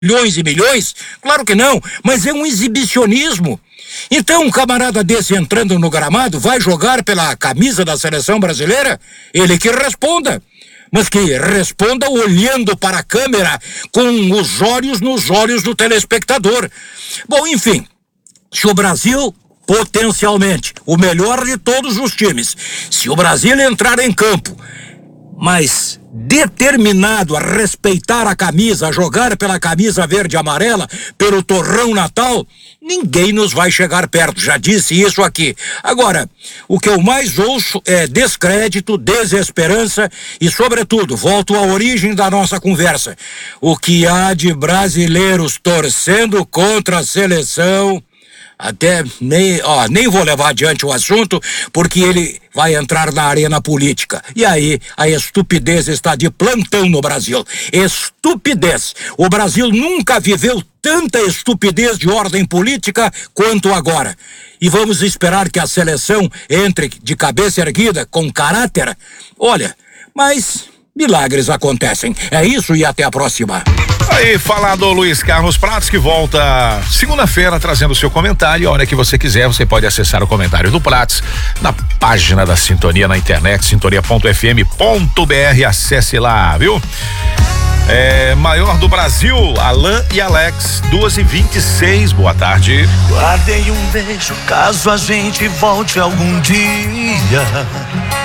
milhões e milhões? Claro que não, mas é um exibicionismo. Então, um camarada desse entrando no gramado vai jogar pela camisa da seleção brasileira? Ele que responda. Mas que responda olhando para a câmera com os olhos nos olhos do telespectador. Bom, enfim, se o Brasil, potencialmente, o melhor de todos os times, se o Brasil entrar em campo, mas determinado a respeitar a camisa, a jogar pela camisa verde e amarela, pelo torrão natal, ninguém nos vai chegar perto, já disse isso aqui. Agora, o que eu mais ouço é descrédito, desesperança e, sobretudo, volto à origem da nossa conversa, o que há brasileiros torcendo contra a seleção. Até nem vou levar adiante o assunto, porque ele vai entrar na arena política. E aí a estupidez está de plantão no Brasil. Estupidez. O Brasil nunca viveu tanta estupidez de ordem política quanto agora. E vamos esperar que a seleção entre de cabeça erguida, com caráter? Olha, mas milagres acontecem. É isso e até a próxima. Aí, falado Luiz Carlos Prates, que volta segunda-feira trazendo o seu comentário. A hora que você quiser, você pode acessar o comentário do Prates na página da Sintonia na internet, sintonia.fm.br. Acesse lá, viu? Maior do Brasil, Alan e Alex, 2h26. Boa tarde. Guardei um beijo caso a gente volte algum dia.